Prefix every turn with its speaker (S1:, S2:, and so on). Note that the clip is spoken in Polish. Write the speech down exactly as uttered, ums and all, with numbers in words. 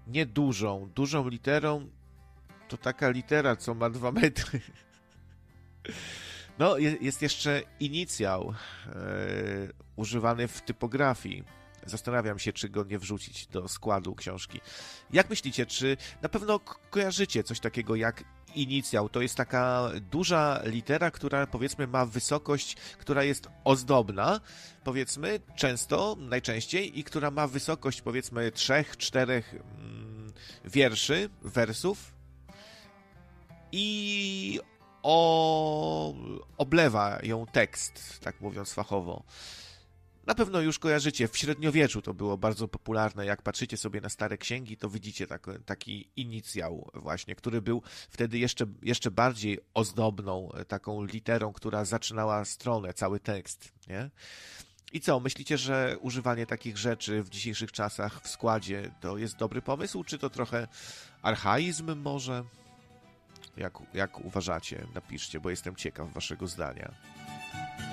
S1: nie dużą. Dużą literą to taka litera, co ma dwa metry. No, jest jeszcze inicjał e, używany w typografii. Zastanawiam się, czy go nie wrzucić do składu książki. Jak myślicie, czy na pewno kojarzycie coś takiego jak inicjał? To jest taka duża litera, która powiedzmy ma wysokość, która jest ozdobna, powiedzmy często, najczęściej, i która ma wysokość powiedzmy trzech, czterech mm, wierszy, wersów i o... oblewa ją tekst, tak mówiąc fachowo. Na pewno już kojarzycie, w średniowieczu to było bardzo popularne. Jak patrzycie sobie na stare księgi, to widzicie tak, taki inicjał właśnie, który był wtedy jeszcze, jeszcze bardziej ozdobną taką literą, która zaczynała stronę, cały tekst, nie? I co, myślicie, że używanie takich rzeczy w dzisiejszych czasach w składzie to jest dobry pomysł, czy to trochę archaizm może? Jak, jak uważacie? Napiszcie, bo jestem ciekaw waszego zdania.